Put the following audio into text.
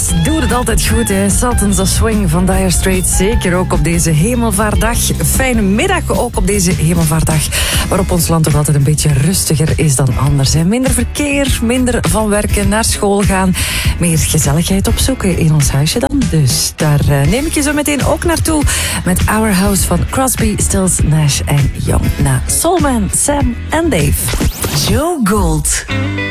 doet het altijd goed, hè. Sultans of Swing van Dire Straits. Zeker ook op deze hemelvaartdag. Fijne middag ook op deze hemelvaartdag. Waarop ons land toch altijd een beetje rustiger is dan anders. Hè. Minder verkeer, minder van werken naar school gaan. Meer gezelligheid opzoeken in ons huisje dan. Dus daar neem ik je zo meteen ook naartoe. Met Our House van Crosby, Stills, Nash en Young. Na Soulman, Sam en Dave. Joe Gold.